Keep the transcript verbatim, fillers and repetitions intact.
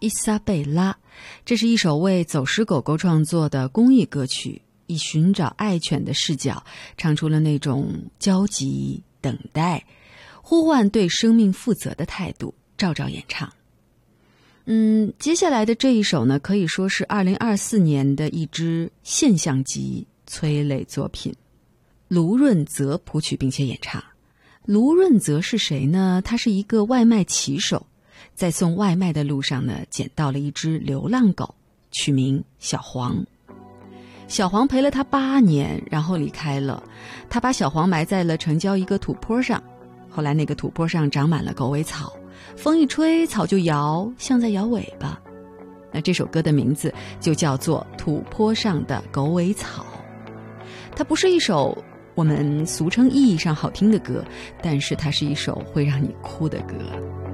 伊莎贝拉，这是一首为走失狗狗创作的公益歌曲，以寻找爱犬的视角，唱出了那种焦急、等待、呼唤对生命负责的态度，照照演唱。嗯，接下来的这一首呢，可以说是二零二四年的一支现象级催泪作品，卢润泽谱曲并且演唱。卢润泽是谁呢？他是一个外卖骑手，在送外卖的路上呢，捡到了一只流浪狗，取名小黄。小黄陪了他八年，然后离开了。他把小黄埋在了城郊一个土坡上，后来那个土坡上长满了狗尾草，风一吹，草就摇，像在摇尾巴。那这首歌的名字就叫做《土坡上的狗尾草》。它不是一首我们俗称意义上好听的歌，但是它是一首会让你哭的歌。